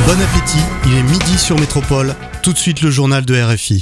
Bon appétit, il est midi sur Métropole. Tout de suite le journal de RFI.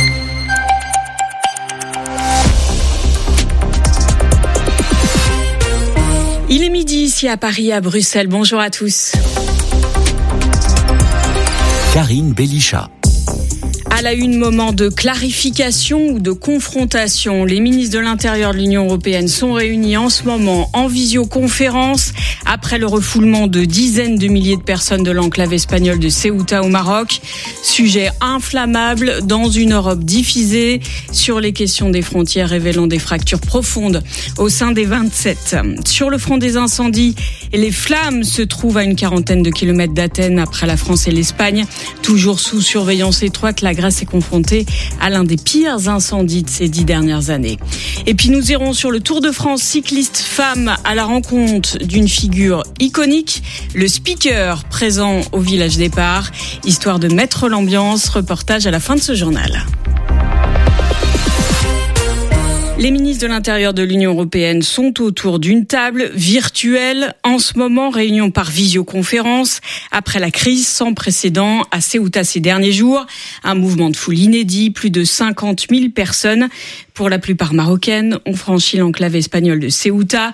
Il est midi ici à Paris et à Bruxelles. Bonjour à tous. Karine Bélichat. À la une, moment de clarification ou de confrontation. Les ministres de l'Intérieur de l'Union européenne sont réunis en ce moment en visioconférence après le refoulement de dizaines de milliers de personnes de l'enclave espagnole de Ceuta au Maroc. Sujet inflammable dans une Europe divisée sur les questions des frontières, révélant des fractures profondes au sein des 27. Sur le front des incendies, les flammes se trouvent à une quarantaine de kilomètres d'Athènes après la France et l'Espagne. Toujours sous surveillance étroite, la Grèce est confrontée à l'un des pires incendies de ces 10 dernières années. Et puis nous irons sur le Tour de France cycliste femme à la rencontre d'une figure iconique, le speaker présent au village départ, histoire de mettre l'ambiance. Reportage à la fin de ce journal. Les ministres de l'Intérieur de l'Union européenne sont autour d'une table virtuelle. En ce moment, réunion par visioconférence. Après la crise sans précédent à Ceuta ces derniers jours, un mouvement de foule inédit, plus de 50 000 personnes, pour la plupart marocaines, ont franchi l'enclave espagnole de Ceuta.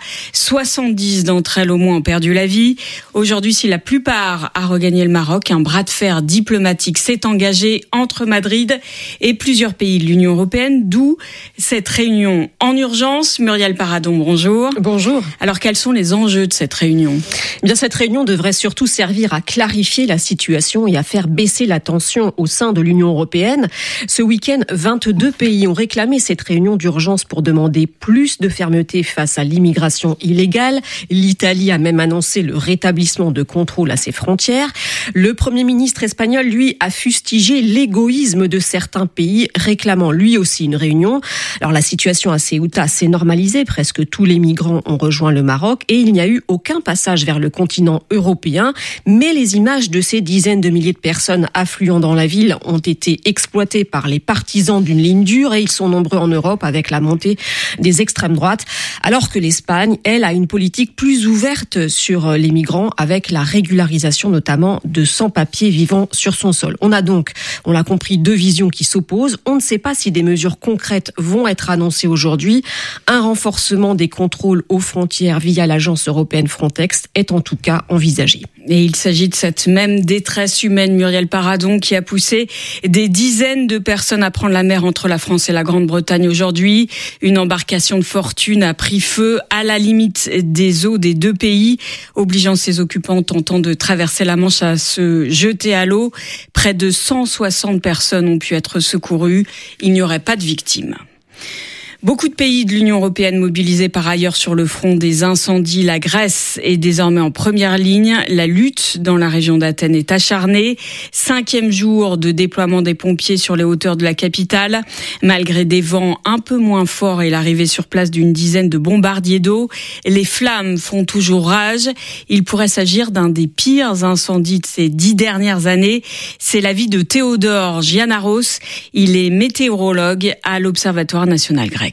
70 d'entre elles au moins ont perdu la vie. Aujourd'hui, si la plupart a regagné le Maroc, un bras de fer diplomatique s'est engagé entre Madrid et plusieurs pays de l'Union européenne, d'où cette réunion en urgence. Muriel Paradon, bonjour. Bonjour. Alors, quels sont les enjeux de cette réunion ? Eh bien, cette réunion devrait surtout servir à clarifier la situation et à faire baisser la tension au sein de l'Union européenne. Ce week-end, 22 pays ont réclamé cette réunion d'urgence pour demander plus de fermeté face à l'immigration illégale. L'Italie a même annoncé le rétablissement de contrôle à ses frontières. Le Premier ministre espagnol, lui, a fustigé l'égoïsme de certains pays, réclamant lui aussi une réunion. Alors, la situation à Ceuta s'est normalisée. Presque tous les migrants ont rejoint le Maroc et il n'y a eu aucun passage vers le continent européen. Mais les images de ces dizaines de milliers de personnes affluant dans la ville ont été exploitées par les partisans d'une ligne dure et ils sont nombreux en Europe avec la montée des extrêmes droites. Alors que l'Espagne, elle, a une politique plus ouverte sur les migrants avec la régularisation notamment de sans-papiers vivant sur son sol. On a donc, on l'a compris, deux visions qui s'opposent. On ne sait pas si des mesures concrètes vont être annoncées aujourd'hui. Un renforcement des contrôles aux frontières via l'agence européenne Frontex est en tout cas envisagé. Et il s'agit de cette même détresse humaine, Muriel Paradon, qui a poussé des dizaines de personnes à prendre la mer entre la France et la Grande-Bretagne aujourd'hui. Une embarcation de fortune a pris feu à la limite des eaux des deux pays, obligeant ses occupants tentant de traverser la Manche à se jeter à l'eau. Près de 160 personnes ont pu être secourues. Il n'y aurait pas de victimes. Beaucoup de pays de l'Union européenne mobilisés par ailleurs sur le front des incendies. La Grèce est désormais en première ligne. La lutte dans la région d'Athènes est acharnée. 5e jour de déploiement des pompiers sur les hauteurs de la capitale. Malgré des vents un peu moins forts et l'arrivée sur place d'une dizaine de bombardiers d'eau, les flammes font toujours rage. Il pourrait s'agir d'un des pires incendies de ces 10 dernières années. C'est l'avis de Théodore Giannaros. Il est météorologue à l'Observatoire national grec.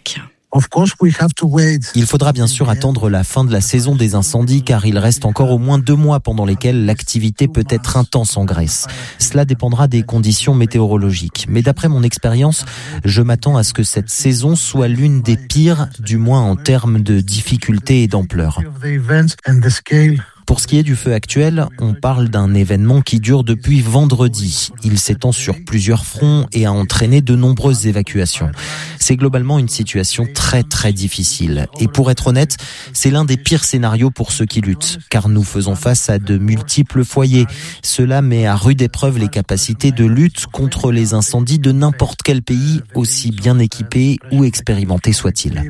Il faudra bien sûr attendre la fin de la saison des incendies car il reste encore au moins 2 mois pendant lesquels l'activité peut être intense en Grèce. Cela dépendra des conditions météorologiques. Mais d'après mon expérience, je m'attends à ce que cette saison soit l'une des pires, du moins en termes de difficulté et d'ampleur. Pour ce qui est du feu actuel, on parle d'un événement qui dure depuis vendredi. Il s'étend sur plusieurs fronts et a entraîné de nombreuses évacuations. C'est globalement une situation très très difficile. Et pour être honnête, c'est l'un des pires scénarios pour ceux qui luttent, car nous faisons face à de multiples foyers. Cela met à rude épreuve les capacités de lutte contre les incendies de n'importe quel pays, aussi bien équipé ou expérimenté soit-il.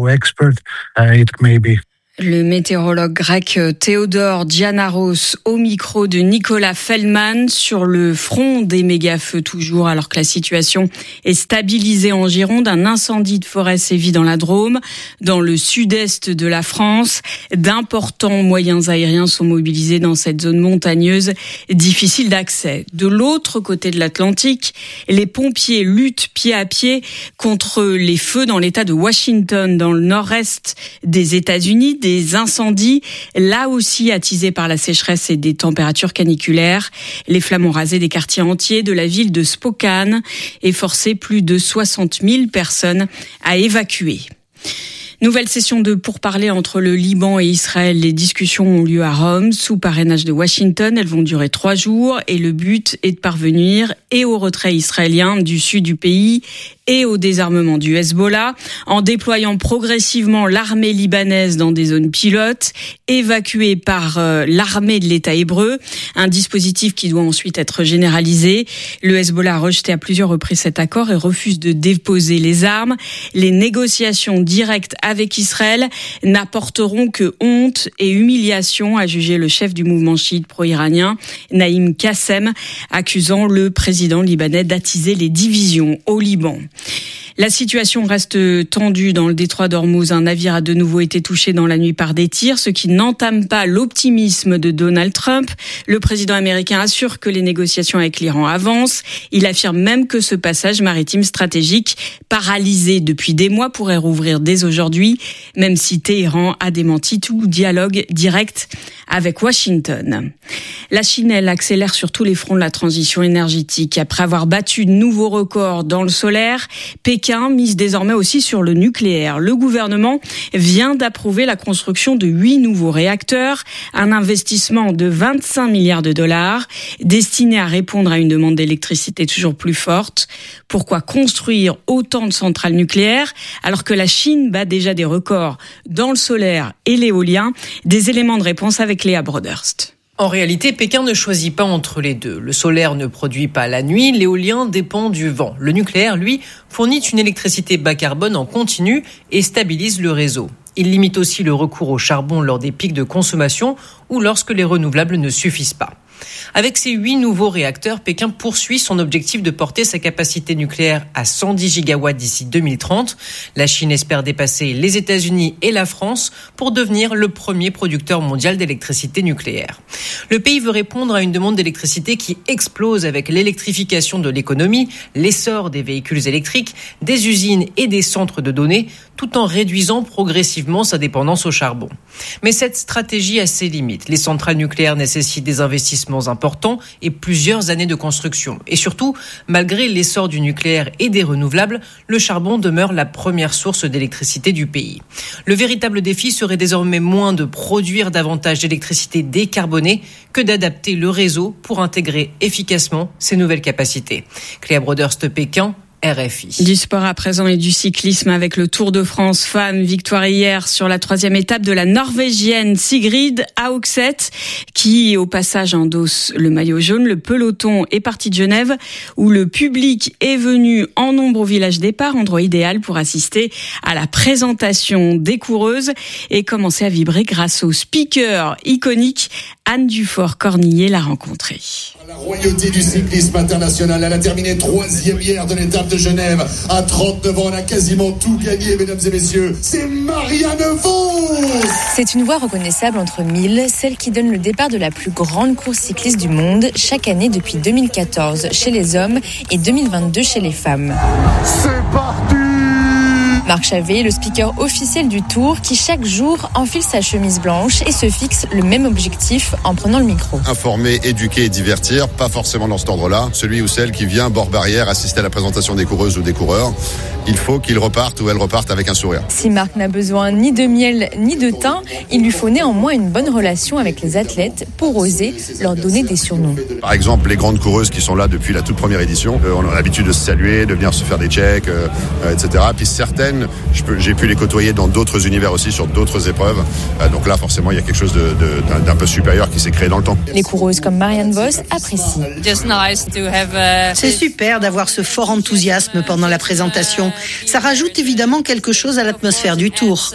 Le météorologue grec Théodore Giannaros au micro de Nicolas Feldman sur le front des méga-feux toujours, alors que la situation est stabilisée en Gironde. Un incendie de forêt sévit dans la Drôme, dans le sud-est de la France. D'importants moyens aériens sont mobilisés dans cette zone montagneuse difficile d'accès. De l'autre côté de l'Atlantique, les pompiers luttent pied à pied contre les feux dans l'État de Washington, dans le nord-est des États-Unis. des incendies, là aussi attisés par la sécheresse et des températures caniculaires. Les flammes ont rasé des quartiers entiers de la ville de Spokane et forcé plus de 60 000 personnes à évacuer. Nouvelle session de pourparlers entre le Liban et Israël. Les discussions ont lieu à Rome, sous parrainage de Washington. Elles vont durer 3 jours et le but est de parvenir et au retrait israélien du sud du pays et au désarmement du Hezbollah, en déployant progressivement l'armée libanaise dans des zones pilotes, évacuée par l'armée de l'État hébreu, un dispositif qui doit ensuite être généralisé. Le Hezbollah a rejeté à plusieurs reprises cet accord et refuse de déposer les armes. Les négociations directes avec Israël n'apporteront que honte et humiliation, a jugé le chef du mouvement chiite pro-iranien, Naïm Qassem, accusant le président libanais d'attiser les divisions au Liban. La situation reste tendue dans le détroit d'Ormuz. Un navire a de nouveau été touché dans la nuit par des tirs, ce qui n'entame pas l'optimisme de Donald Trump. Le président américain assure que les négociations avec l'Iran avancent. Il affirme même que ce passage maritime stratégique, paralysé depuis des mois, pourrait rouvrir dès aujourd'hui, même si Téhéran a démenti tout dialogue direct avec Washington. La Chine, elle accélère sur tous les fronts de la transition énergétique. Après avoir battu de nouveaux records dans le solaire, Pékin mise désormais aussi sur le nucléaire. Le gouvernement vient d'approuver la construction de 8 nouveaux réacteurs, un investissement de 25 milliards de dollars destiné à répondre à une demande d'électricité toujours plus forte. Pourquoi construire autant de centrales nucléaires alors que la Chine bat déjà des records dans le solaire et l'éolien? Des éléments de réponse avec Léa Broderst. En réalité, Pékin ne choisit pas entre les deux. Le solaire ne produit pas la nuit, l'éolien dépend du vent. Le nucléaire, lui, fournit une électricité bas carbone en continu et stabilise le réseau. Il limite aussi le recours au charbon lors des pics de consommation ou lorsque les renouvelables ne suffisent pas. Avec ces 8 nouveaux réacteurs, Pékin poursuit son objectif de porter sa capacité nucléaire à 110 gigawatts d'ici 2030. La Chine espère dépasser les États-Unis et la France pour devenir le premier producteur mondial d'électricité nucléaire. Le pays veut répondre à une demande d'électricité qui explose avec l'électrification de l'économie, l'essor des véhicules électriques, des usines et des centres de données, tout en réduisant progressivement sa dépendance au charbon. Mais cette stratégie a ses limites. Les centrales nucléaires nécessitent des investissements importants et plusieurs années de construction. Et surtout, malgré l'essor du nucléaire et des renouvelables, le charbon demeure la première source d'électricité du pays. Le véritable défi serait désormais moins de produire davantage d'électricité décarbonée que d'adapter le réseau pour intégrer efficacement ces nouvelles capacités. Léa Broderst, Pékin, RFI. Du sport à présent et du cyclisme avec le Tour de France femmes. Victoire hier sur la 3e étape de la Norvégienne Sigrid Haugset qui au passage endosse le maillot jaune. Le peloton est parti de Genève où le public est venu en nombre au village départ, endroit idéal pour assister à la présentation des coureuses et commencer à vibrer grâce au speaker iconique. Anne Dufort-Cornillet l'a rencontrée. La royauté du cyclisme international, elle a terminé 3e hier de l'étape de Genève. À 39 ans, elle a quasiment tout gagné, mesdames et messieurs. C'est Marianne Vos. C'est une voix reconnaissable entre mille, celle qui donne le départ de la plus grande course cycliste du monde, chaque année depuis 2014 chez les hommes et 2022 chez les femmes. C'est parti! Marc Chavet, le speaker officiel du Tour, qui chaque jour enfile sa chemise blanche et se fixe le même objectif en prenant le micro. Informer, éduquer et divertir, pas forcément dans cet ordre-là. Celui ou celle qui vient bord barrière assister à la présentation des coureuses ou des coureurs, il faut qu'il reparte ou elle reparte avec un sourire. Si Marc n'a besoin ni de miel ni de thym, il lui faut néanmoins une bonne relation avec les athlètes pour oser leur donner des surnoms. Par exemple, les grandes coureuses qui sont là depuis la toute première édition, on a l'habitude de se saluer, de venir se faire des checks, etc. Puis certaines, j'ai pu les côtoyer dans d'autres univers aussi, sur d'autres épreuves. Donc là, forcément, il y a quelque chose d'un peu supérieur qui s'est créé dans le temps. Les coureuses comme Marianne Vos apprécient. C'est super d'avoir ce fort enthousiasme pendant la présentation. Ça rajoute évidemment quelque chose à l'atmosphère du Tour.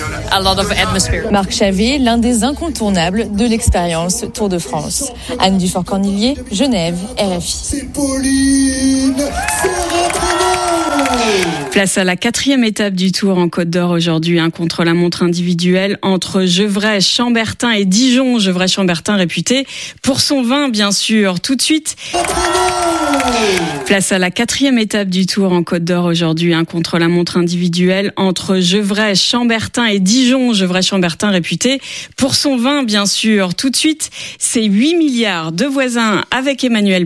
Marc Chavet, l'un des incontournables de l'expérience Tour de France. Anne Dufort-Cornillet, Genève, RFI. C'est Pauline, c'est Raphaël. Place à la 4e étape du Tour en Côte d'Or aujourd'hui, un contre-la-montre individuel entre Gevrey, Chambertin et Dijon. Gevrey, Chambertin réputé pour son vin, bien sûr. Tout de suite, place à la 4e étape du Tour en Côte d'Or aujourd'hui, un contre-la-montre individuel entre Gevrey, Chambertin et Dijon. Gevrey, Chambertin réputé pour son vin, bien sûr. Tout de suite, c'est 8 milliards de voisins avec Emmanuel